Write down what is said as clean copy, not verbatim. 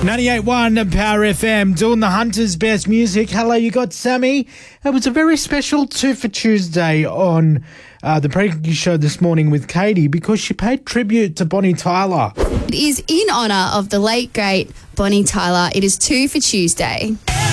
98.1 Power FM, doing the Hunter's best music. Hello, you got Sammy. It was a very special 2 for Tuesday on the Preggy Show this morning with Katie because she paid tribute to Bonnie Tyler. It is in honour of the late, great Bonnie Tyler. It is 2 for Tuesday.